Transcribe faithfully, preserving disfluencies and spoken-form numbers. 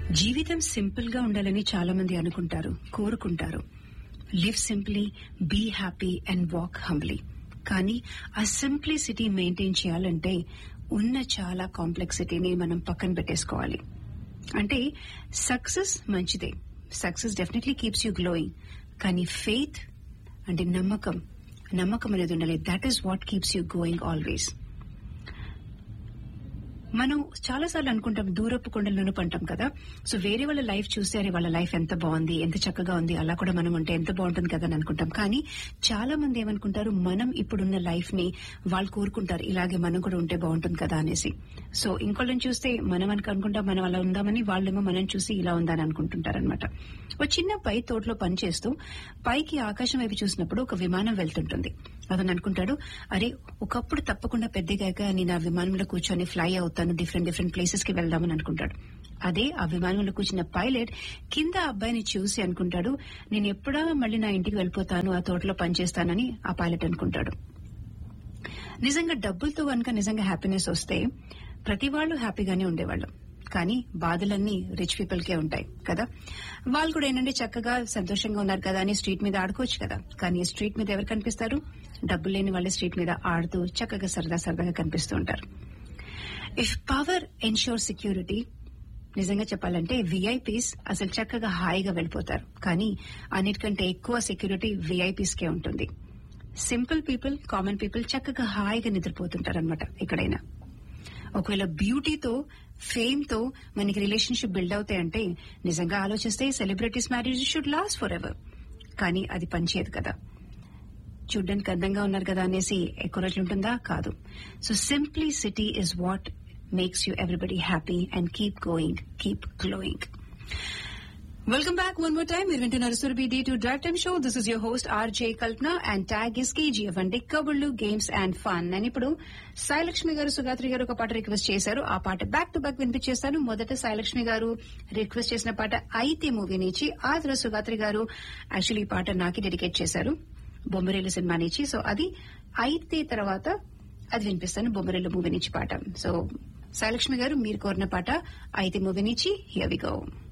జీవితం సింపుల్ గా ఉండాలని చాలా మంది అనుకుంటారు, కోరుకుంటారు. Live simply, be happy and walk humbly. కానీ ఆ సింప్లిసిటీ మెయింటైన్ చేయాలంటే ఉన్న చాలా కాంప్లెక్సిటీని మనం పక్కన పెట్టేసుకోవాలి. అంటే సక్సెస్ మంచిదే, success definitely keeps you glowing. కానీ ఫెయిత్ అంటే నమ్మకం నమ్మకం అనేది ఉండాలి. That is what keeps you going always. మనం చాలాసార్లు అనుకుంటాం దూరపు కొండలను పంటాం కదా. సో వేరే వాళ్ళ లైఫ్ చూస్తే వాళ్ళ లైఫ్ ఎంత బాగుంది, ఎంత చక్కగా ఉంది, అలా కూడా మనం ఉంటే ఎంత బాగుంటుంది కదా అని అనుకుంటాం. కానీ చాలా మంది ఏమనుకుంటారు, మనం ఇప్పుడున్న లైఫ్ ని వాళ్ళు కోరుకుంటారు, ఇలాగే మనం కూడా ఉంటే బాగుంటుంది కదా అనేసి. సో ఇంకోళ్ళని చూస్తే మనం అనుకుంటాం మనం అలా ఉందామని, వాళ్ళేమో మనం చూసి ఇలా ఉందని అనుకుంటుంటారు అనమాట. ఒక చిన్న పై తోటలో పనిచేస్తూ పైకి ఆకాశం వైపు చూసినప్పుడు ఒక విమానం వెళ్తుంటుంది. అతను అనుకుంటాడు, అరే ఒకప్పుడు తప్పకుండా పెద్దగాక నేను ఆ విమానంలో కూర్చొని ఫ్లై అవుతాను, డిఫరెంట్ డిఫరెంట్ ప్లేసెస్ కి వెళ్దామని అనుకుంటాడు. అదే ఆ విమానంలో కూర్చున్న పైలట్ కింద అబ్బాయిని చూసి అనుకుంటాడు, నేను ఎప్పుడా మళ్ళీ నా ఇంటికి వెళ్ళిపోతాను, ఆ తోటలో పనిచేస్తానని ఆ పైలట్ అనుకుంటాడు. నిజంగా డబ్బులతో కనుక నిజంగా హ్యాపీనెస్ వస్తే ప్రతి వాళ్ళు హ్యాపీగానే ఉండేవాళ్ళు. కానీ బాధలన్నీ రిచ్ పీపుల్ కే ఉంటాయి కదా. వాళ్ళు కూడా ఏంటంటే చక్కగా సంతోషంగా ఉన్నారు కదా అని స్ట్రీట్ మీద ఆడుకోవచ్చు కదా. కానీ స్ట్రీట్ మీద ఎవరు కనిపిస్తారు? డబ్బులు లేని వాళ్ళే స్ట్రీట్ మీద ఆడుతూ చక్కగా సరదా సరదాగా కనిపిస్తూ ఉంటారు. ఇఫ్ పవర్ ఎన్ష్యూర్ సెక్యూరిటీ, నిజంగా చెప్పాలంటే విఐపీస్ అసలు చక్కగా హాయిగా వెళ్ళిపోతారు. కానీ అన్నిటికంటే ఎక్కువ సెక్యూరిటీ విఐపీస్ కే ఉంటుంది. సింపుల్ పీపుల్, కామన్ పీపుల్ చక్కగా హాయిగా నిద్రపోతుంటారు అనమాట ఎక్కడైనా. ఒకవేళ బ్యూటీతో, ఫేమ్ తో మనకి రిలేషన్షిప్ బిల్డ్ అవుతాయంటే నిజంగా ఆలోచిస్తే celebrities marriage should last for ever. కానీ అది పనిచేయదు కదా. చూడ్డానికి అందంగా ఉన్నారు కదా అనేసి ఎక్కువ రోజులు ఉంటుందా? కాదు. So simplicity is what makes you everybody happy and keep going, keep glowing. Welcome back one more time. మీరు వింటున్నారు Surabhi D two drive time show. This is your host RJ Kalpana and tag is KGF అంటే కబుర్లు, games and fun. నేను ఇప్పుడు సాయిలక్ష్మి గారు, సుగాత్రి గారు ఒక పాట రిక్వెస్ట్ చేశారు. ఆ పాట బ్యాక్ టు బ్యాక్ వినిపించేస్తాను. మొదట సాయిలక్ష్మి గారు రిక్వెస్ట్ చేసిన పాట అయితే మూవీ నుంచి, ఆ తర్వాత సుగాత్రి గారు యాక్చువల్లీ ఈ పాట నాకి డెడికేట్ చేశారు బొమ్మరేలు సినిమా నుంచి. సో అది అయితే తర్వాత అది వినిపిస్తాను, బొమ్మరేలు మూవీ నుంచి పాట. సో సాయిలక్ష్మి గారు మీరు కోరిన పాట అయితే మూవీ నుంచి, హియర్ వి గో.